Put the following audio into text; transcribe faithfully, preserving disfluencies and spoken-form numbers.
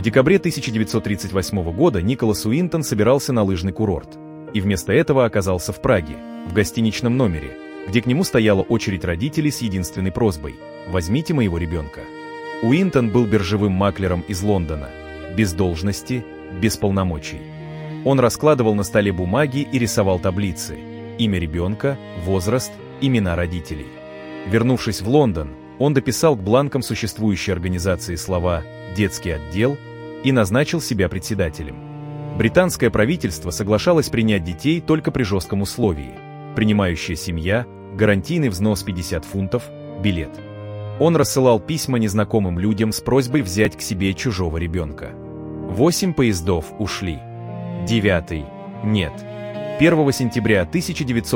В декабре тысяча девятьсот тридцать восьмого года Николас Уинтон собирался на лыжный курорт, и вместо этого оказался в Праге, в гостиничном номере, где к нему стояла очередь родителей с единственной просьбой – «Возьмите моего ребенка». Уинтон был биржевым маклером из Лондона, без должности, без полномочий. Он раскладывал на столе бумаги и рисовал таблицы: имя ребенка, возраст, имена родителей. Вернувшись в Лондон, он дописал к бланкам существующей организации слова «детский отдел» и назначил себя председателем. Британское правительство соглашалось принять детей только при жестком условии: принимающая семья, гарантийный взнос пятьдесят фунтов, билет. Он рассылал письма незнакомым людям с просьбой взять к себе чужого ребенка. Восемь поездов ушли. Девятый – нет. первого сентября тысяча девятьсот